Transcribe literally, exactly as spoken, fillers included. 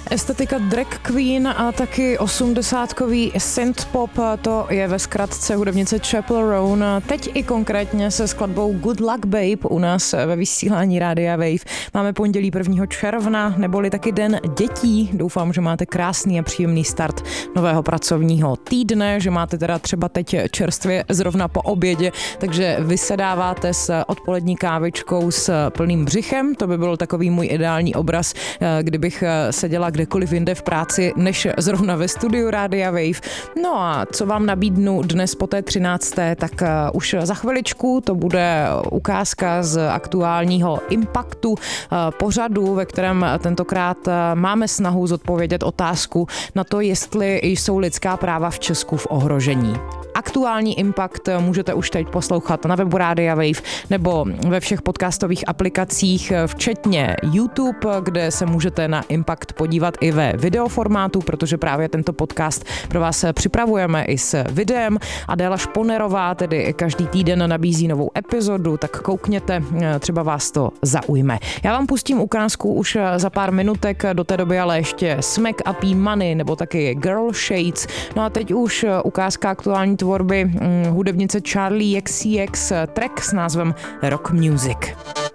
Estetika drag queen a taky osmdesátkový synthpop, to je ve zkratce hudebnice Chappell Roan. Teď i konkrétně se skladbou Good Luck Babe u nás ve vysílání Rádia Wave. Máme pondělí prvního června, neboli taky den dětí. Doufám, že máte krásný a příjemný start nového pracovního týdne, že máte teda třeba teď čerstvě zrovna po obědě, takže vysedáváte s odpolední kávičkou s plným břichem. To by byl takový můj ideální obraz, kdybych seděla kdekoliv jinde v práci, než zrovna ve studiu Rádia Wave. No a co vám nabídnu dnes po té třinácté, tak už za chviličku to bude ukázka z aktuálního Impactu pořadu, ve kterém tentokrát máme snahu zodpovědět otázku na to, jestli jsou lidská práva v Česku v ohrožení. Aktuální Impact můžete už teď poslouchat na webu Rádia Wave nebo ve všech podcastových aplikacích, včetně YouTube, kde se můžete na Impact podívat i ve videoformátu, protože právě tento podcast pro vás připravujeme i s videem. Adéla Šponerová tedy každý týden nabízí novou epizodu, tak koukněte, třeba vás to zaujme. Já vám pustím ukázku už za pár minutek, do té doby ale ještě Smack a P Money nebo taky Girl Shades. No a teď už ukázka aktuální tvorby hudebnice Charli X C X, track s názvem Rock Music.